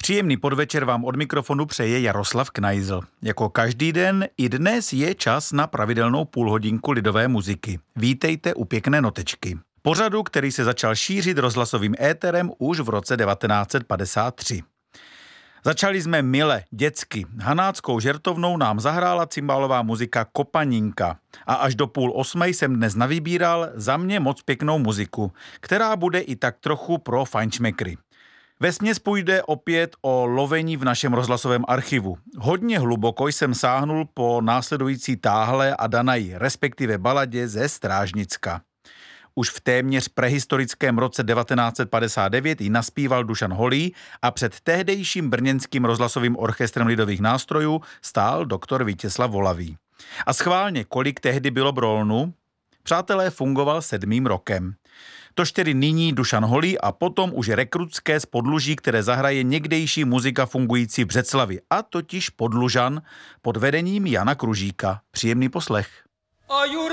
Příjemný podvečer vám od mikrofonu přeje Jaroslav Knajzl. Jako každý den i dnes je čas na pravidelnou půlhodinku lidové muziky. Vítejte u Pěkné notečky. Pořadu, který se začal šířit rozhlasovým éterem už v roce 1953. Začali jsme mile, dětsky. Hanáckou žertovnou nám zahrála cimbálová muzika Kopaninka. A až do 7:30 jsem dnes navybíral za mě moc pěknou muziku, která bude i tak trochu pro fajnšmekry. Vesměs půjde opět o lovení v našem rozhlasovém archivu. Hodně hluboko jsem sáhnul po následující Táhle a Danaji, respektive baladě ze Strážnicka. Už v téměř prehistorickém roce 1959 ji naspíval Dušan Holý a před tehdejším brněnským rozhlasovým orchestrem lidových nástrojů stál doktor Vítězslav Volavý. A schválně, kolik tehdy bylo brolnu? Přátelé, fungoval 7. rokem. Tož tedy nyní Dušan Holý a potom už rekrutské z Podluží, které zahraje někdejší muzika fungující v Břeclavi, a totiž Podlužan pod vedením Jana Kružíka. Příjemný poslech.